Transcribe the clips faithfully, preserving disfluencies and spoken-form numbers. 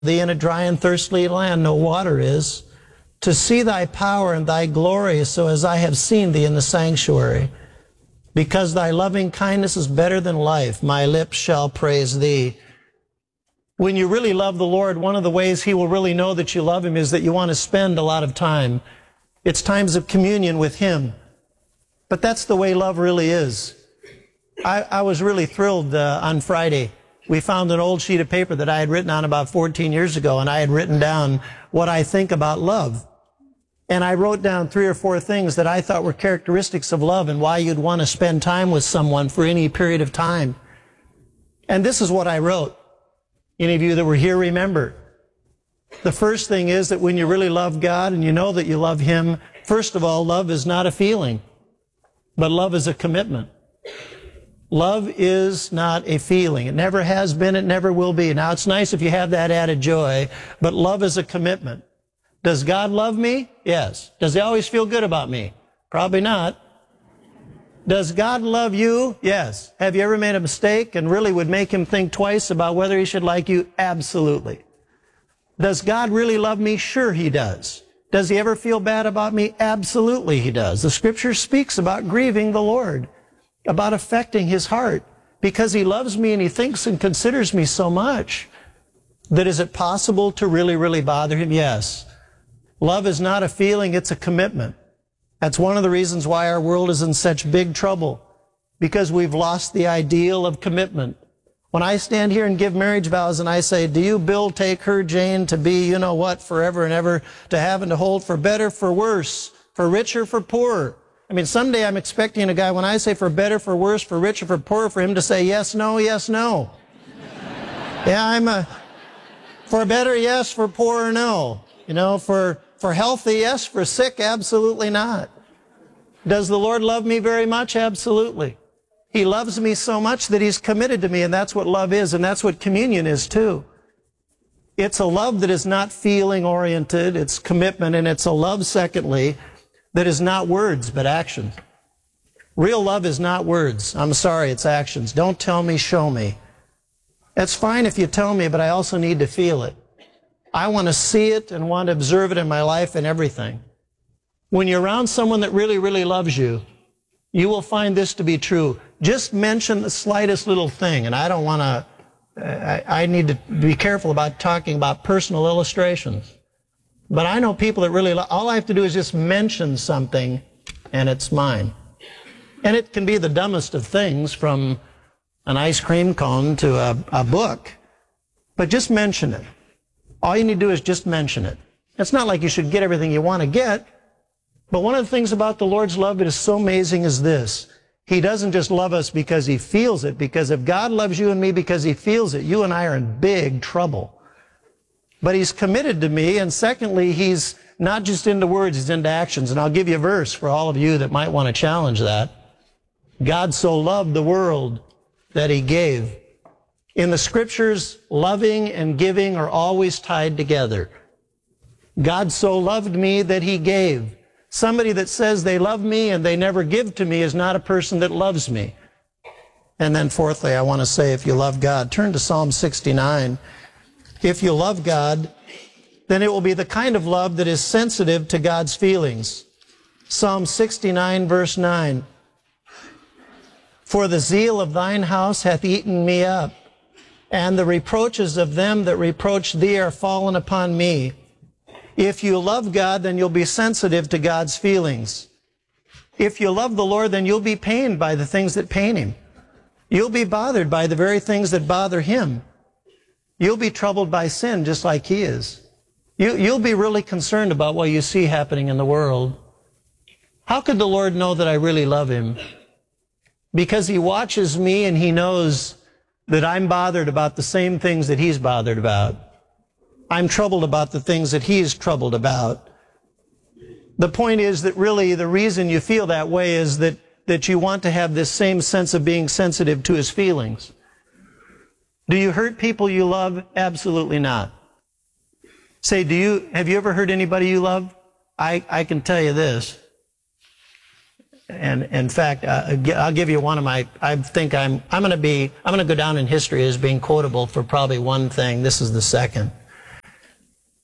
thee in a dry and thirsty land no water is, to see thy power and thy glory, so as I have seen thee in the sanctuary. Because thy loving kindness is better than life, my lips shall praise thee. When you really love the Lord, one of the ways he will really know that you love him is that you want to spend a lot of time. It's times of communion with him. But that's the way love really is. I, I was really thrilled uh, on Friday. We found an old sheet of paper that I had written on about fourteen years ago, and I had written down what I think about love. And I wrote down three or four things that I thought were characteristics of love and why you'd want to spend time with someone for any period of time. And this is what I wrote. Any of you that were here remember. The first thing is that when you really love God and you know that you love him, first of all, love is not a feeling, but love is a commitment. Love is not a feeling. It never has been, it never will be. Now, it's nice if you have that added joy, but love is a commitment. Does God love me? Yes. Does he always feel good about me? Probably not. Does God love you? Yes. Have you ever made a mistake and really would make him think twice about whether he should like you? Absolutely. Does God really love me? Sure he does. Does he ever feel bad about me? Absolutely he does. The scripture speaks about grieving the Lord, about affecting his heart, because he loves me and he thinks and considers me so much. That is it possible to really, really bother him? Yes. Love is not a feeling, it's a commitment. That's one of the reasons why our world is in such big trouble, because we've lost the ideal of commitment. When I stand here and give marriage vows and I say, do you, Bill, take her, Jane, to be, you know what, forever and ever, to have and to hold, for better, for worse, for richer, for poorer? I mean, someday I'm expecting a guy, when I say for better, for worse, for richer, for poorer, for him to say yes, no, yes, no. Yeah, I'm a, for better, yes, for poorer, no. You know, for, for healthy, yes, for sick, absolutely not. Does the Lord love me very much? Absolutely. He loves me so much that he's committed to me, and that's what love is, and that's what communion is too. It's a love that is not feeling-oriented, it's commitment, and it's a love, secondly, that is not words, but actions. Real love is not words. I'm sorry, it's actions. Don't tell me, show me. That's fine if you tell me, but I also need to feel it. I want to see it and want to observe it in my life and everything. When you're around someone that really, really loves you, you will find this to be true. Just mention the slightest little thing, and I don't want to, I, I need to be careful about talking about personal illustrations. But I know people that really, all I have to do is just mention something, and it's mine. And it can be the dumbest of things, from an ice cream cone to a, a book. But just mention it. All you need to do is just mention it. It's not like you should get everything you want to get. But one of the things about the Lord's love that is so amazing is this. He doesn't just love us because he feels it, because if God loves you and me because he feels it, you and I are in big trouble. But he's committed to me, and secondly, he's not just into words, he's into actions. And I'll give you a verse for all of you that might want to challenge that. God so loved the world that he gave. In the scriptures, loving and giving are always tied together. God so loved me that he gave. Somebody that says they love me and they never give to me is not a person that loves me. And then fourthly, I want to say, if you love God, turn to Psalm sixty-nine. If you love God, then it will be the kind of love that is sensitive to God's feelings. Psalm sixty-nine, verse nine. For the zeal of thine house hath eaten me up, and the reproaches of them that reproach thee are fallen upon me. If you love God, then you'll be sensitive to God's feelings. If you love the Lord, then you'll be pained by the things that pain him. You'll be bothered by the very things that bother him. You'll be troubled by sin just like he is. You, you'll be really concerned about what you see happening in the world. How could the Lord know that I really love him? Because he watches me and he knows that I'm bothered about the same things that he's bothered about. I'm troubled about the things that he's troubled about. The point is that really the reason you feel that way is that, that you want to have this same sense of being sensitive to his feelings. Do you hurt people you love? Absolutely not. Say, do you, have you ever hurt anybody you love? I, I can tell you this. And in fact, uh, I'll give you one of my, I think I'm, I'm going to be, I'm going to go down in history as being quotable for probably one thing. This is the second.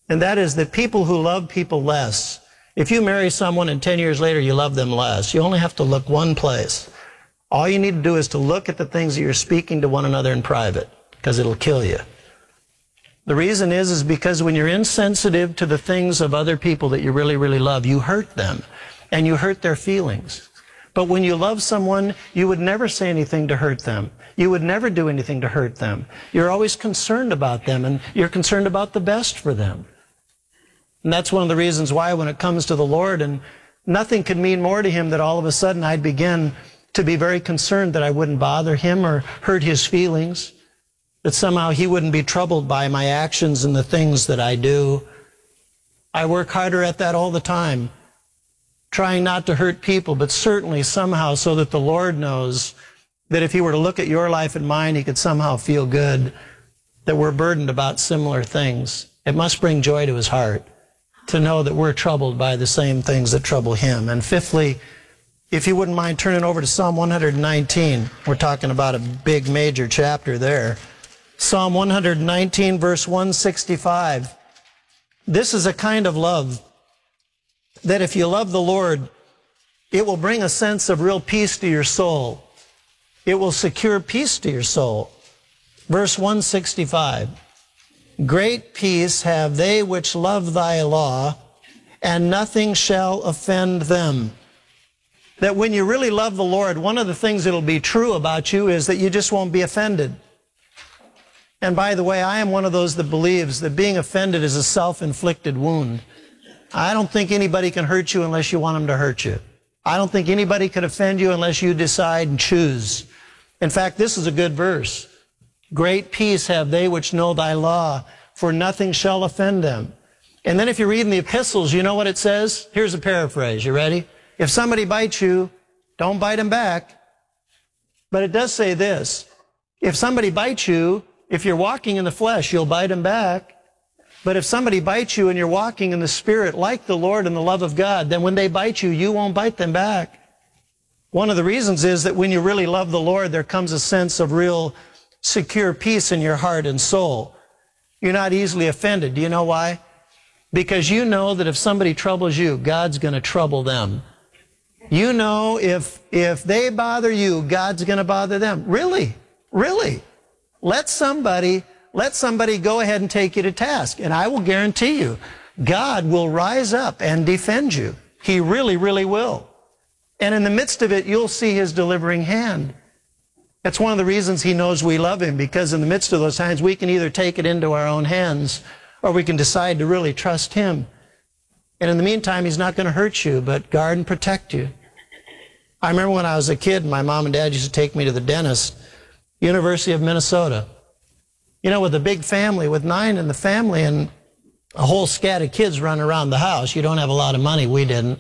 And that is that people who love people less, if you marry someone and ten years later you love them less, you only have to look one place. All you need to do is to look at the things that you're speaking to one another in private, because it'll kill you. The reason is, is because when you're insensitive to the things of other people that you really, really love, you hurt them, and you hurt their feelings. But when you love someone, you would never say anything to hurt them. You would never do anything to hurt them. You're always concerned about them, and you're concerned about the best for them. And that's one of the reasons why when it comes to the Lord, and nothing could mean more to him that all of a sudden I'd begin to be very concerned that I wouldn't bother him or hurt his feelings, that somehow he wouldn't be troubled by my actions and the things that I do. I work harder at that all the time, trying not to hurt people, but certainly somehow so that the Lord knows that if he were to look at your life and mine, he could somehow feel good that we're burdened about similar things. It must bring joy to his heart to know that we're troubled by the same things that trouble him. And fifthly, if you wouldn't mind turning over to Psalm one nineteen, we're talking about a big major chapter there. Psalm one nineteen, verse one sixty-five. This is a kind of love that if you love the Lord, it will bring a sense of real peace to your soul. It will secure peace to your soul. Verse one sixty-five. Great peace have they which love thy law, and nothing shall offend them. That when you really love the Lord, one of the things that'll be true about you is that you just won't be offended. And by the way, I am one of those that believes that being offended is a self-inflicted wound. I don't think anybody can hurt you unless you want them to hurt you. I don't think anybody can offend you unless you decide and choose. In fact, this is a good verse. Great peace have they which know thy law, for nothing shall offend them. And then if you read in the epistles, you know what it says? Here's a paraphrase. You ready? If somebody bites you, don't bite him back. But it does say this. If somebody bites you, if you're walking in the flesh, you'll bite him back. But if somebody bites you and you're walking in the Spirit like the Lord and the love of God, then when they bite you, you won't bite them back. One of the reasons is that when you really love the Lord, there comes a sense of real secure peace in your heart and soul. You're not easily offended. Do you know why? Because you know that if somebody troubles you, God's going to trouble them. You know if if they bother you, God's going to bother them. Really? Really? Let somebody, let somebody go ahead and take you to task. And I will guarantee you, God will rise up and defend you. He really, really will. And in the midst of it, you'll see his delivering hand. That's one of the reasons he knows we love him, because in the midst of those times, we can either take it into our own hands or we can decide to really trust him. And in the meantime, he's not going to hurt you, but guard and protect you. I remember when I was a kid, my mom and dad used to take me to the dentist, University of Minnesota. You know, with a big family, with nine in the family and a whole scat of kids running around the house, you don't have a lot of money. We didn't.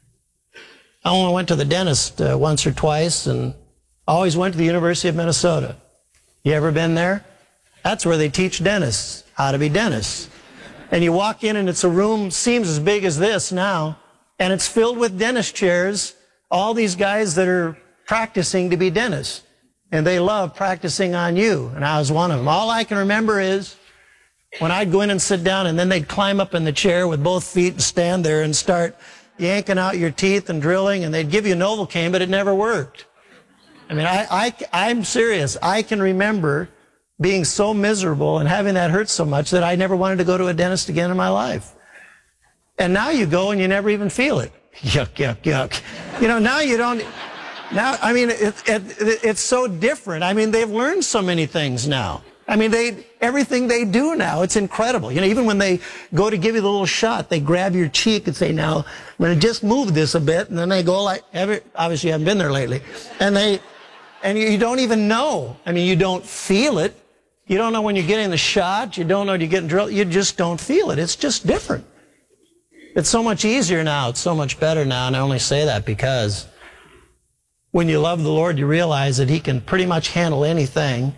I only went to the dentist uh, once or twice, and I always went to the University of Minnesota. You ever been there? That's where they teach dentists how to be dentists. And you walk in and it's a room, seems as big as this now, and it's filled with dentist chairs, all these guys that are practicing to be dentists. And they love practicing on you. And I was one of them. All I can remember is when I'd go in and sit down, and then they'd climb up in the chair with both feet and stand there and start yanking out your teeth and drilling, and they'd give you Novocaine, but it never worked. I mean, I, I, I'm serious. I can remember being so miserable and having that hurt so much that I never wanted to go to a dentist again in my life. And now you go and you never even feel it. Yuck, yuck, yuck. You know, now you don't... Now, I mean, it, it, it's so different. I mean, they've learned so many things now. I mean, they everything they do now, it's incredible. You know, even when they go to give you the little shot, they grab your cheek and say, now, I'm going to just move this a bit. And then they go like, every, obviously you haven't been there lately. And they, and you don't even know. I mean, you don't feel it. You don't know when you're getting the shot. You don't know when you're getting drilled. You just don't feel it. It's just different. It's so much easier now. It's so much better now. And I only say that because when you love the Lord, you realize that he can pretty much handle anything.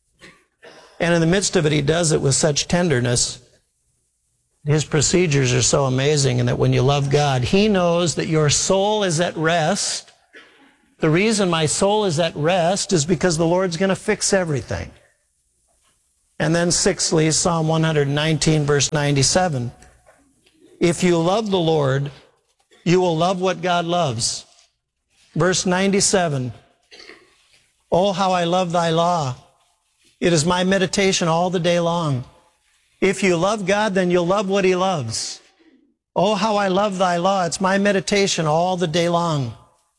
And in the midst of it, he does it with such tenderness. His procedures are so amazing, and that when you love God, he knows that your soul is at rest. The reason my soul is at rest is because the Lord's going to fix everything. And then sixthly, Psalm one nineteen, verse ninety-seven. If you love the Lord, you will love what God loves. Verse ninety-seven. Oh, how I love thy law. It is my meditation all the day long. If you love God, then you'll love what he loves. Oh, how I love thy law. It's my meditation all the day long.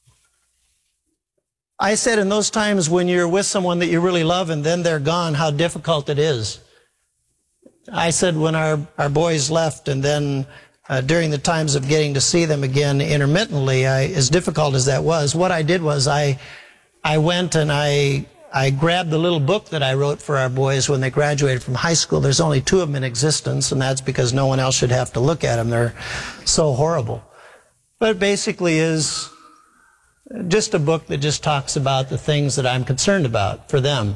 I said in those times when you're with someone that you really love and then they're gone, how difficult it is. I said when our, our boys left and then uh, during the times of getting to see them again intermittently, I, as difficult as that was, what I did was I, I went and I, I grabbed the little book that I wrote for our boys when they graduated from high school. There's only two of them in existence, and that's because no one else should have to look at them. They're so horrible. But it basically is just a book that just talks about the things that I'm concerned about for them.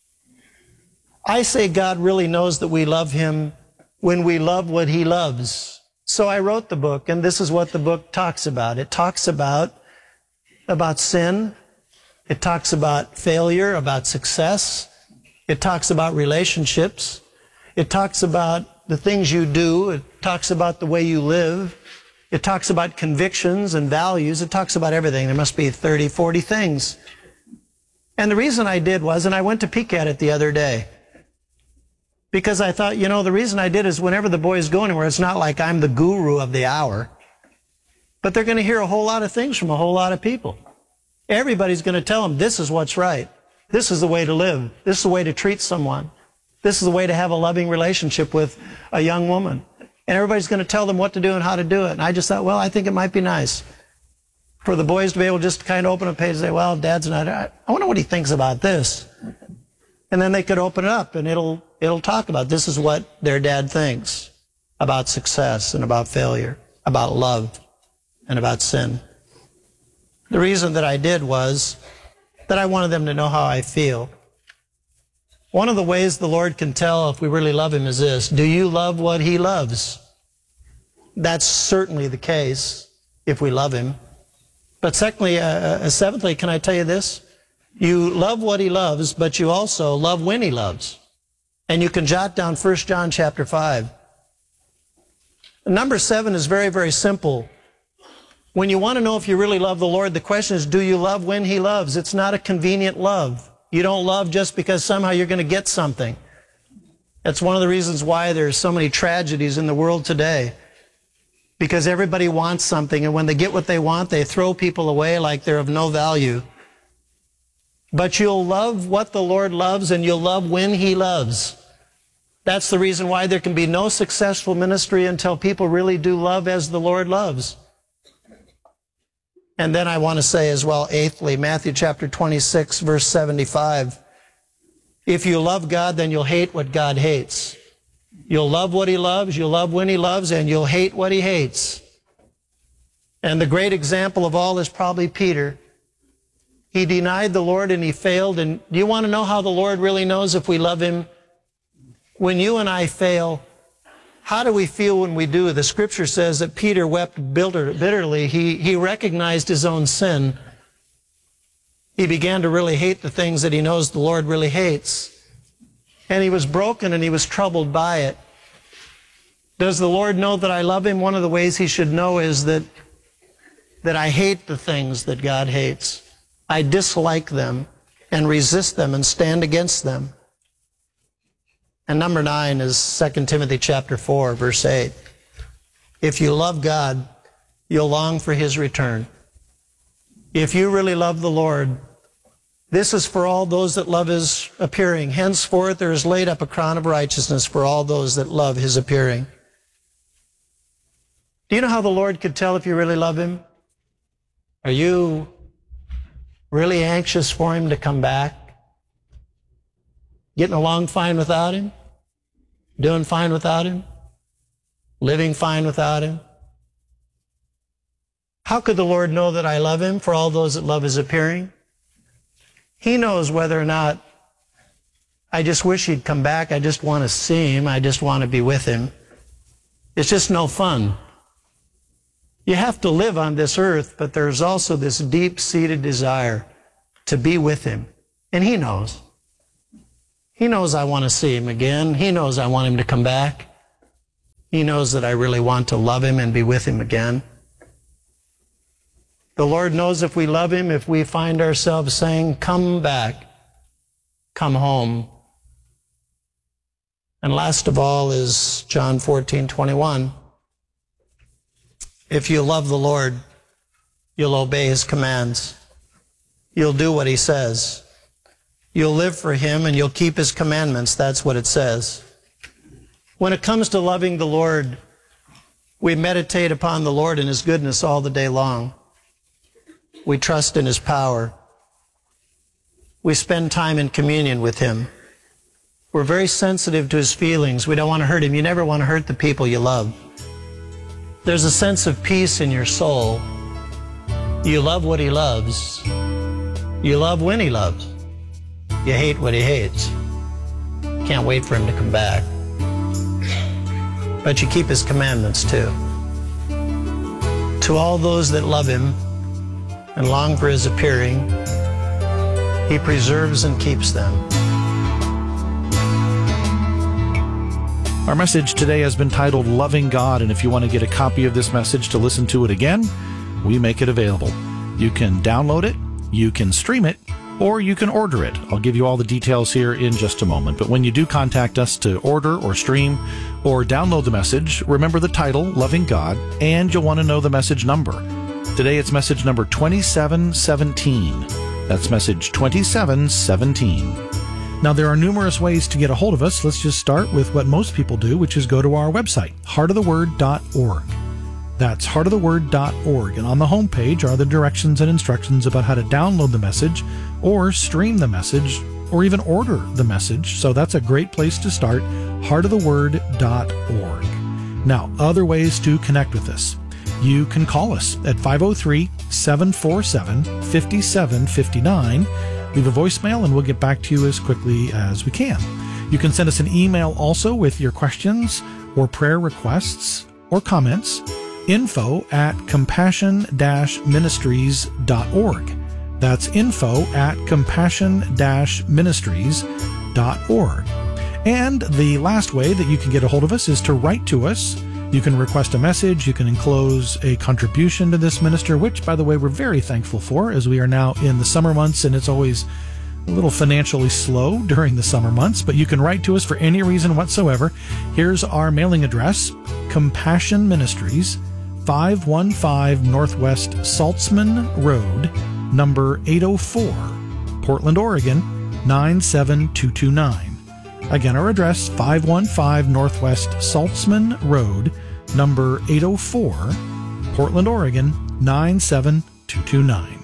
I say God really knows that we love him when we love what he loves. So I wrote the book, and this is what the book talks about. It talks about, about sin. It talks about failure, about success. It talks about relationships. It talks about the things you do. It talks about the way you live. It talks about convictions and values. It talks about everything. There must be thirty, forty things. And the reason I did was, and I went to peek at it the other day, because I thought, you know, the reason I did is whenever the boys go anywhere, it's not like I'm the guru of the hour, but they're going to hear a whole lot of things from a whole lot of people. Everybody's going to tell them this is what's right. This is the way to live. This is the way to treat someone. This is the way to have a loving relationship with a young woman. And everybody's going to tell them what to do and how to do it. And I just thought, well, I think it might be nice for the boys to be able to just kind of open a page and say, well, Dad's not, I wonder what he thinks about this. And then they could open it up and it'll, it'll talk about this is what their dad thinks about success and about failure, about love and about sin. The reason that I did was that I wanted them to know how I feel. One of the ways the Lord can tell if we really love him is this: do you love what he loves? That's certainly the case if we love him. But secondly, uh, uh, seventhly, can I tell you this? You love what he loves, but you also love when he loves. And you can jot down First John chapter five. Number seven is very, very simple. When you want to know if you really love the Lord, the question is, do you love when he loves? It's not a convenient love. You don't love just because somehow you're going to get something. That's one of the reasons why there's so many tragedies in the world today. Because everybody wants something, and when they get what they want, they throw people away like they're of no value. But you'll love what the Lord loves, and you'll love when he loves. That's the reason why there can be no successful ministry until people really do love as the Lord loves. And then I want to say as well, eighthly, Matthew chapter twenty-six, verse seventy-five. If you love God, then you'll hate what God hates. You'll love what he loves, you'll love when he loves, and you'll hate what he hates. And the great example of all is probably Peter. He denied the Lord and he failed. And do you want to know how the Lord really knows if we love him? When you and I fail, how do we feel when we do? The scripture says that Peter wept bitterly. He, he recognized his own sin. He began to really hate the things that he knows the Lord really hates. And he was broken and he was troubled by it. Does the Lord know that I love him? One of the ways he should know is that, that I hate the things that God hates. I dislike them and resist them and stand against them. And number nine is Second Timothy chapter four, verse eight. If you love God, you'll long for his return. If you really love the Lord, this is for all those that love his appearing. Henceforth there is laid up a crown of righteousness for all those that love his appearing. Do you know how the Lord could tell if you really love him? Are you really anxious for him to come back? Getting along fine without him? Doing fine without him? Living fine without him? How could the Lord know that I love him for all those that love his appearing? He knows whether or not I just wish he'd come back. I just want to see him. I just want to be with him. It's just no fun. You have to live on this earth, but there's also this deep-seated desire to be with him. And he knows. He knows I want to see him again. He knows I want him to come back. He knows that I really want to love him and be with him again. The Lord knows if we love him, if we find ourselves saying, come back, come home. And last of all is John fourteen twenty-one. If you love the Lord, you'll obey his commands. You'll do what he says. You'll live for him and you'll keep his commandments. That's what it says. When it comes to loving the Lord, we meditate upon the Lord and his goodness all the day long. We trust in his power. We spend time in communion with him. We're very sensitive to his feelings. We don't want to hurt him. You never want to hurt the people you love. There's a sense of peace in your soul. You love what he loves. You love when he loves. You hate what he hates. Can't wait for him to come back. But you keep his commandments too. To all those that love him and long for his appearing, he preserves and keeps them. Our message today has been titled Loving God, and if you want to get a copy of this message to listen to it again, we make it available. You can download it, you can stream it, or you can order it. I'll give you all the details here in just a moment. But when you do contact us to order or stream or download the message, remember the title, Loving God, and you'll want to know the message number. Today it's message number twenty-seven seventeen. That's message twenty-seven seventeen. Now, there are numerous ways to get a hold of us. Let's just start with what most people do, which is go to our website, heart of the word dot org. That's heart of the word dot org. And on the homepage are the directions and instructions about how to download the message or stream the message or even order the message. So that's a great place to start, heart of the word dot org. Now, other ways to connect with us. You can call us at five oh three, seven four seven, five seven five nine. Leave a voicemail and we'll get back to you as quickly as we can. You can send us an email also with your questions or prayer requests or comments. Info at compassion dash ministries dot org. That's info at compassion dash ministries dot org. And the last way that you can get a hold of us is to write to us. You can request a message. You can enclose a contribution to this minister, which, by the way, we're very thankful for, as we are now in the summer months, and it's always a little financially slow during the summer months. But you can write to us for any reason whatsoever. Here's our mailing address, Compassion Ministries, five one five Northwest Saltzman Road, number eight oh four, Portland, Oregon, nine seven two two nine. Again, our address, five one five Northwest Saltzman Road, number eight oh four, Portland, Oregon, nine seven two two nine.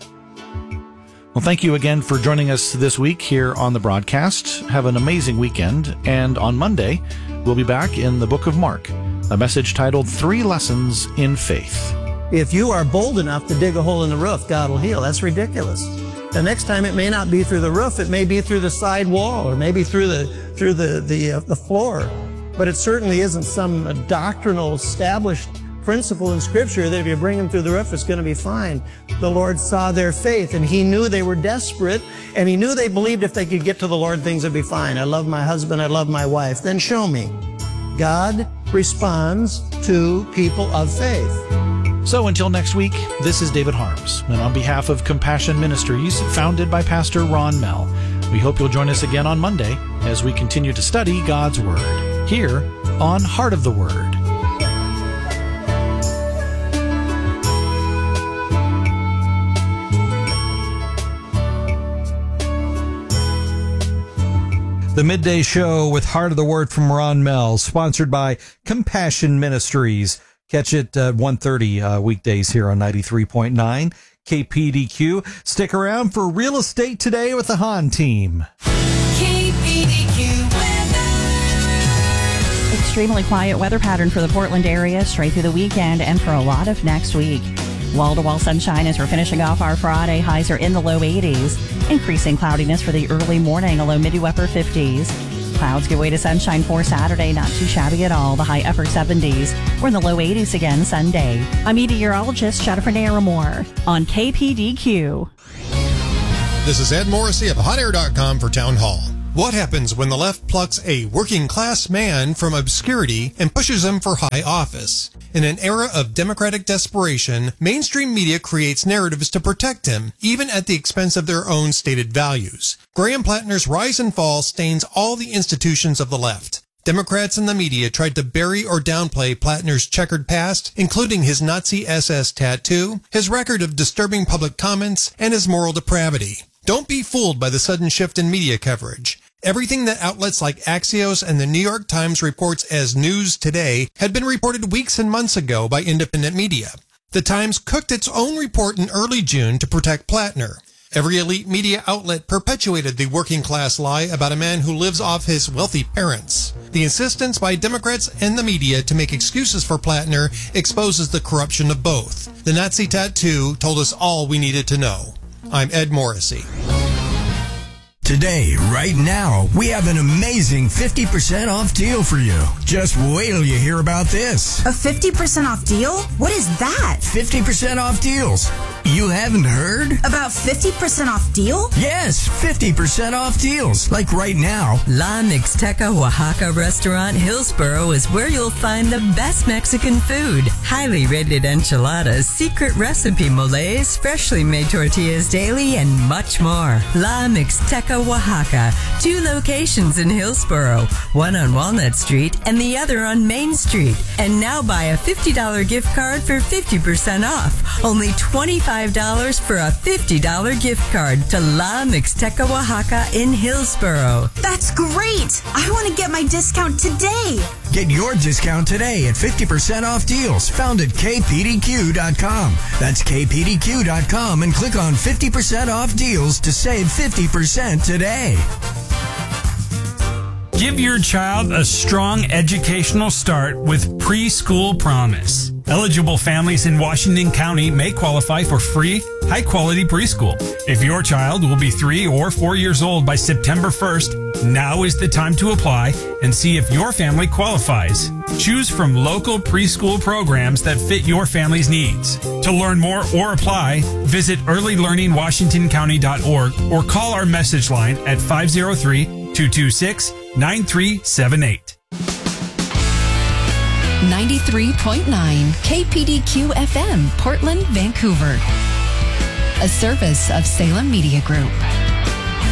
Well, thank you again for joining us this week here on the broadcast. Have an amazing weekend, and on Monday, we'll be back in the book of Mark, a message titled Three Lessons in Faith. If you are bold enough to dig a hole in the roof, God will heal. That's ridiculous. The next time it may not be through the roof, it may be through the side wall, or maybe through the through the the, uh, the floor. But it certainly isn't some uh, doctrinal established principle in Scripture that if you bring them through the roof, it's going to be fine. The Lord saw their faith, and He knew they were desperate, and He knew they believed if they could get to the Lord, things would be fine. I love my husband, I love my wife. Then show me. God responds to people of faith. So until next week, this is David Harms, and on behalf of Compassion Ministries, founded by Pastor Ron Mell, we hope you'll join us again on Monday as we continue to study God's Word, here on Heart of the Word. The Midday Show with Heart of the Word from Ron Mell, sponsored by Compassion Ministries. Catch it at one thirty uh, weekdays here on ninety-three point nine K P D Q. Stick around for Real Estate Today with the Hahn team. K P D Q weather. Extremely quiet weather pattern for the Portland area straight through the weekend and for a lot of next week. Wall-to-wall sunshine as we're finishing off our Friday. Highs are in the low eighties. Increasing cloudiness for the early morning, a low mid to upper fifties. Clouds give way to sunshine for Saturday, not too shabby at all. The high upper seventies. We're in the low eighties again Sunday. I'm meteorologist Jennifer Naramore on K P D Q. This is Ed Morrissey of hot air dot com for Town Hall. What happens when the left plucks a working-class man from obscurity and pushes him for high office? In an era of democratic desperation, mainstream media creates narratives to protect him, even at the expense of their own stated values. Graham Plattner's rise and fall stains all the institutions of the left. Democrats and the media tried to bury or downplay Plattner's checkered past, including his Nazi S S tattoo, his record of disturbing public comments, and his moral depravity. Don't be fooled by the sudden shift in media coverage. Everything that outlets like Axios and the New York Times reports as news today had been reported weeks and months ago by independent media. The Times cooked its own report in early June to protect Plattner. Every elite media outlet perpetuated the working class lie about a man who lives off his wealthy parents. The insistence by Democrats and the media to make excuses for Plattner exposes the corruption of both. The Nazi tattoo told us all we needed to know. I'm Ed Morrissey. Today, right now, we have an amazing fifty percent off deal for you. Just wait till you hear about this. A fifty percent off deal? What is that? fifty percent off deals. You haven't heard? About fifty percent off deal? Yes, fifty percent off deals. Like right now. La Mixteca Oaxaca Restaurant Hillsboro is where you'll find the best Mexican food. Highly rated enchiladas, secret recipe moles, freshly made tortillas daily, and much more. La Mixteca Oaxaca. Two locations in Hillsboro. One on Walnut Street and the other on Main Street. And now buy a fifty dollars gift card for fifty percent off. Only twenty-five dollars for a fifty dollars gift card to La Mixteca Oaxaca in Hillsboro. That's great! I want to get my discount today. Get your discount today at fifty percent off deals found at K P D Q dot com. That's K P D Q dot com and click on fifty percent off deals to save fifty percent today. Give your child a strong educational start with Preschool Promise. Eligible families in Washington County may qualify for free, high-quality preschool. If your child will be three or four years old by September first, now is the time to apply and see if your family qualifies. Choose from local preschool programs that fit your family's needs. To learn more or apply, visit early learning washington county dot org or call our message line at five oh three, two two six, nine three seven eight. ninety-three point nine K P D Q F M, Portland, Vancouver. A service of Salem Media Group.